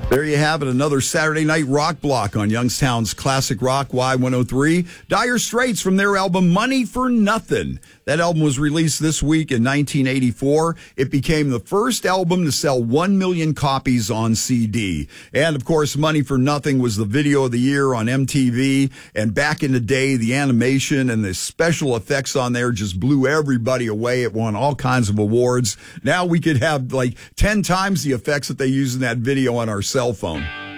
There you have it, another Saturday night rock block on Youngstown's Classic Rock Y103. Dire Straits from their album Money for Nothing. That album was released this week in 1984. It became the first album to sell 1 million copies on CD. And, of course, Money for Nothing was the video of the year on MTV. And back in the day, the animation and the special effects on there just blew everybody away. It won all kinds of awards. Now we could have like 10 times the effects that they use in that video on our cell phone.